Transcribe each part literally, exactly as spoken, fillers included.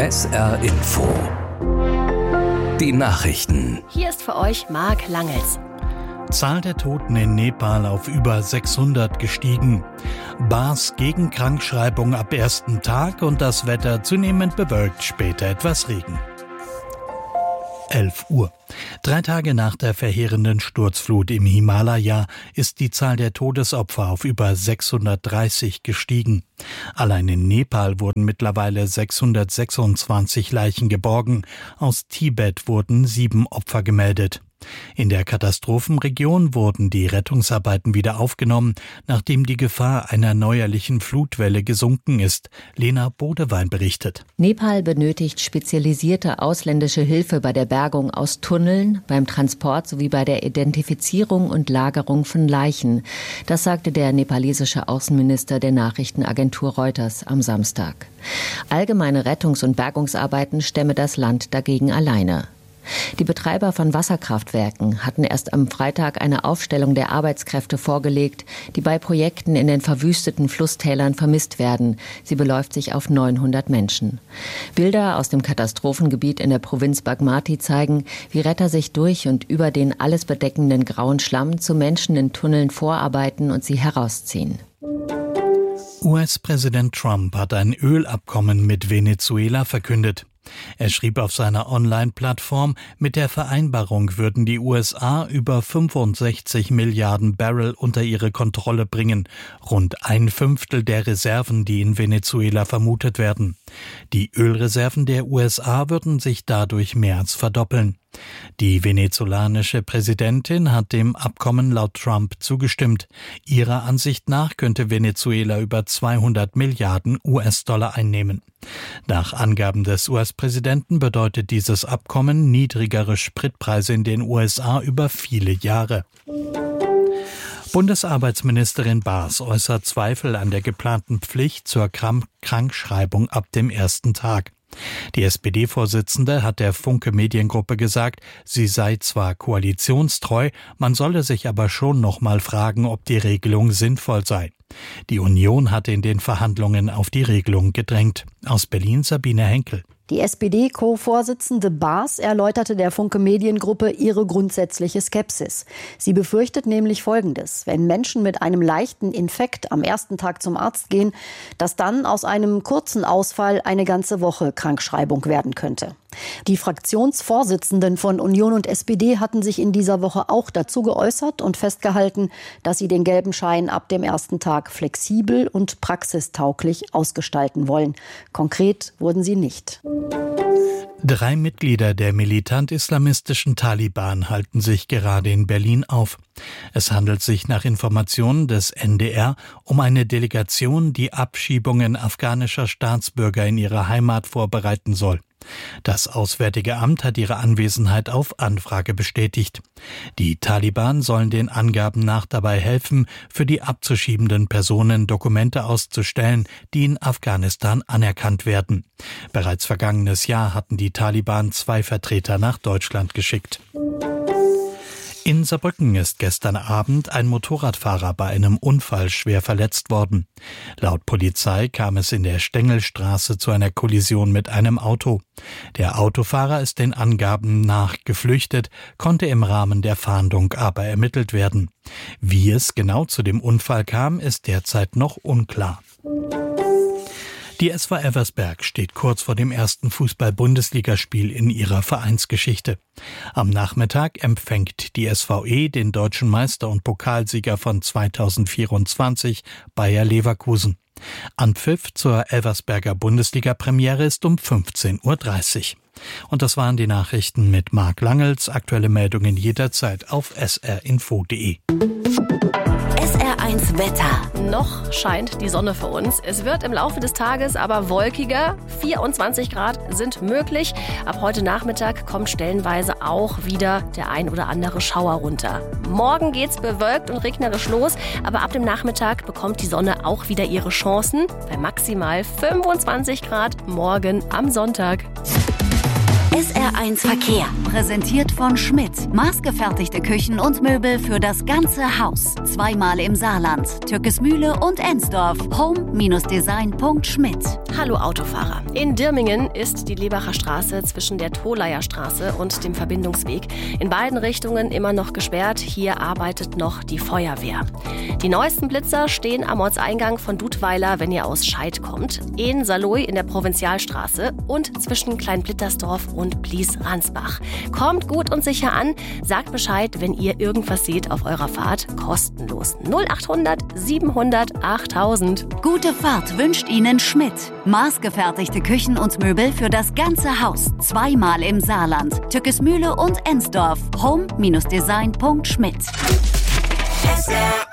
S R Info. Die Nachrichten. Hier ist für euch Marc Langels. Zahl der Toten in Nepal auf über sechshundert gestiegen. Bars gegen Krankschreibung ab ersten Tag und das Wetter zunehmend bewölkt, später etwas Regen. elf Uhr. Drei Tage nach der verheerenden Sturzflut im Himalaya ist die Zahl der Todesopfer auf über sechshundertdreißig gestiegen. Allein in Nepal wurden mittlerweile sechshundertsechsundzwanzig Leichen geborgen. Aus Tibet wurden sieben Opfer gemeldet. In der Katastrophenregion wurden die Rettungsarbeiten wieder aufgenommen, nachdem die Gefahr einer neuerlichen Flutwelle gesunken ist. Lena Bodewein berichtet. Nepal benötigt spezialisierte ausländische Hilfe bei der Bergung aus Tunneln, beim Transport sowie bei der Identifizierung und Lagerung von Leichen. Das sagte der nepalesische Außenminister der Nachrichtenagentur Reuters am Samstag. Allgemeine Rettungs- und Bergungsarbeiten stemme das Land dagegen alleine. Die Betreiber von Wasserkraftwerken hatten erst am Freitag eine Aufstellung der Arbeitskräfte vorgelegt, die bei Projekten in den verwüsteten Flusstälern vermisst werden. Sie beläuft sich auf neunhundert Menschen. Bilder aus dem Katastrophengebiet in der Provinz Bagmati zeigen, wie Retter sich durch und über den alles bedeckenden grauen Schlamm zu Menschen in Tunneln vorarbeiten und sie herausziehen. U S-Präsident Trump hat ein Ölabkommen mit Venezuela verkündet. Er schrieb auf seiner Online-Plattform, mit der Vereinbarung würden die U S A über fünfundsechzig Milliarden Barrel unter ihre Kontrolle bringen, rund ein Fünftel der Reserven, die in Venezuela vermutet werden. Die Ölreserven der U S A würden sich dadurch mehr als verdoppeln. Die venezolanische Präsidentin hat dem Abkommen laut Trump zugestimmt. Ihrer Ansicht nach könnte Venezuela über zweihundert Milliarden U S-Dollar einnehmen. Nach Angaben des U S-Präsidenten bedeutet dieses Abkommen niedrigere Spritpreise in den U S A über viele Jahre. Bundesarbeitsministerin Baas äußert Zweifel an der geplanten Pflicht zur Krankschreibung ab dem ersten Tag. Die S P D-Vorsitzende hat der Funke Mediengruppe gesagt, sie sei zwar koalitionstreu, man solle sich aber schon noch mal fragen, ob die Regelung sinnvoll sei. Die Union hatte in den Verhandlungen auf die Regelung gedrängt. Aus Berlin Sabine Henkel. Die S P D-Co-Vorsitzende Baas erläuterte der Funke Mediengruppe ihre grundsätzliche Skepsis. Sie befürchtet nämlich Folgendes: Wenn Menschen mit einem leichten Infekt am ersten Tag zum Arzt gehen, dass dann aus einem kurzen Ausfall eine ganze Woche Krankschreibung werden könnte. Die Fraktionsvorsitzenden von Union und S P D hatten sich in dieser Woche auch dazu geäußert und festgehalten, dass sie den gelben Schein ab dem ersten Tag flexibel und praxistauglich ausgestalten wollen. Konkret wurden sie nicht. Drei Mitglieder der militant-islamistischen Taliban halten sich gerade in Berlin auf. Es handelt sich nach Informationen des N D R um eine Delegation, die Abschiebungen afghanischer Staatsbürger in ihre Heimat vorbereiten soll. Das Auswärtige Amt hat ihre Anwesenheit auf Anfrage bestätigt. Die Taliban sollen den Angaben nach dabei helfen, für die abzuschiebenden Personen Dokumente auszustellen, die in Afghanistan anerkannt werden. Bereits vergangenes Jahr hatten die Taliban zwei Vertreter nach Deutschland geschickt. In Saarbrücken ist gestern Abend ein Motorradfahrer bei einem Unfall schwer verletzt worden. Laut Polizei kam es in der Stengelstraße zu einer Kollision mit einem Auto. Der Autofahrer ist den Angaben nach geflüchtet, konnte im Rahmen der Fahndung aber ermittelt werden. Wie es genau zu dem Unfall kam, ist derzeit noch unklar. Die S V Eversberg steht kurz vor dem ersten Fußball-Bundesligaspiel in ihrer Vereinsgeschichte. Am Nachmittag empfängt die S V E den deutschen Meister und Pokalsieger von zweitausendvierundzwanzig, Bayer Leverkusen. Anpfiff zur Elversberger Bundesliga-Premiere ist um fünfzehn Uhr dreißig. Und das waren die Nachrichten mit Marc Langels. Aktuelle Meldungen jederzeit auf s r info punkt d e. S R eins Wetter. Noch scheint die Sonne für uns. Es wird im Laufe des Tages aber wolkiger. vierundzwanzig Grad sind möglich. Ab heute Nachmittag kommt stellenweise auch wieder der ein oder andere Schauer runter. Morgen geht's bewölkt und regnerisch los, aber ab dem Nachmittag bekommt die Sonne auch wieder ihre Chancen bei maximal fünfundzwanzig Grad morgen am Sonntag. S R eins Verkehr. Präsentiert von Schmidt. Maßgefertigte Küchen und Möbel für das ganze Haus. Zweimal im Saarland. Türkismühle und Ensdorf. home Bindestrich design Punkt schmidt. Hallo Autofahrer. In Dirmingen ist die Lebacher Straße zwischen der Tolayer Straße und dem Verbindungsweg in beiden Richtungen immer noch gesperrt. Hier arbeitet noch die Feuerwehr. Die neuesten Blitzer stehen am Ortseingang von Dudweiler, wenn ihr aus Scheid kommt, in Saarlouis in der Provinzialstraße und zwischen Kleinblittersdorf und Blies-Ransbach. Kommt gut und sicher an. Sagt Bescheid, wenn ihr irgendwas seht auf eurer Fahrt. Kostenlos. null achthundert siebenhundert achttausend. Gute Fahrt wünscht Ihnen Schmidt. Maßgefertigte Küchen und Möbel für das ganze Haus. Zweimal im Saarland. Tückesmühle und Ensdorf. home Design punkt schmidt. S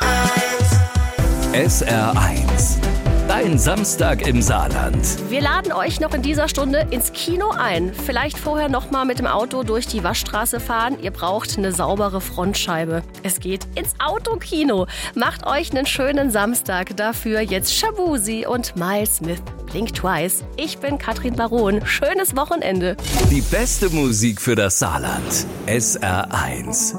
R eins. Dein Samstag im Saarland. Wir laden euch noch in dieser Stunde ins Kino ein. Vielleicht vorher noch mal mit dem Auto durch die Waschstraße fahren. Ihr braucht eine saubere Frontscheibe. Es geht ins Autokino. Macht euch einen schönen Samstag. Dafür jetzt Shabuzi und Miles Smith. Blink Twice. Ich bin Katrin Baron. Schönes Wochenende. Die beste Musik für das Saarland. S R eins.